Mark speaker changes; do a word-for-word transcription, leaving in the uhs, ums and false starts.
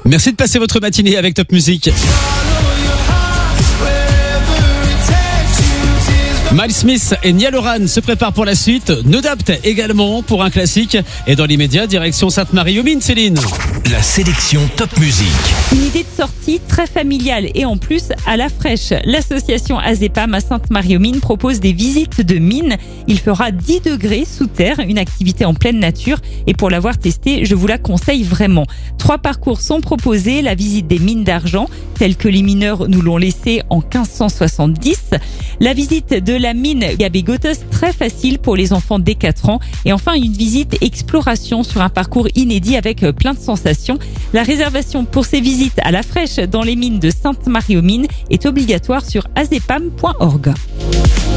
Speaker 1: Merci de passer votre matinée avec Top Music. Miles Smith et Niall Horan se préparent pour la suite. No Doubt également pour un classique. Et dans l'immédiat, direction Sainte-Marie-aux-Mines, Céline.
Speaker 2: La sélection Top Music.
Speaker 3: Une idée de sortie très familiale et en plus à la fraîche. L'association Azepam à Sainte-Marie-aux-Mines propose des visites de mines. Il fera dix degrés sous terre, une activité en pleine nature. Et pour l'avoir testé, je vous la conseille vraiment. Trois parcours sont proposés. La visite des mines d'argent, telles que les mineurs nous l'ont laissé en quinze cent soixante-dix. La visite de la mine Gabegotos, très facile pour les enfants dès quatre ans. Et enfin, une visite exploration sur un parcours inédit avec plein de sensations. La réservation pour ces visites à la fraîche dans les mines de Sainte-Marie-aux-Mines est obligatoire sur azepam point org.